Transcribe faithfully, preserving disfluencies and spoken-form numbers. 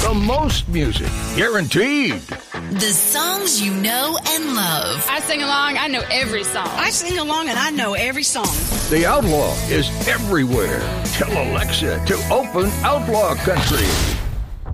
the most music, guaranteed. The songs you know and love. I sing along, I know every song. I sing along and I know every song. The Outlaw is everywhere. Tell Alexa to open Outlaw Country.